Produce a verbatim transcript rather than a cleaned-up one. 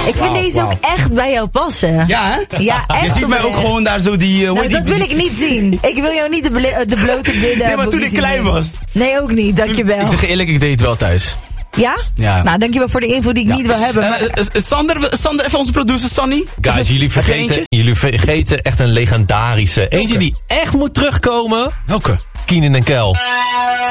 Ik vind wow, deze wow. ook echt bij jou passen. Ja, hè? Ja, echt. Je ziet mij ook gewoon daar zo die... Uh, nou, die dat wil ik niet zien. Ik wil jou niet de, ble- de blote billen... Nee, maar toen ik klein was. Nee, ook niet. Dankjewel. Ik zeg je eerlijk, ik deed het wel thuis. Ja? Ja. Nou, dankjewel voor de info die ik Ja. niet wil hebben. Uh, Maar... uh, Sander, Sander, even onze producer Sonny. Guys, jullie vergeten, jullie vergeten echt een legendarische. Eentje Welke? die echt moet terugkomen. Welke? Keenan en Kel.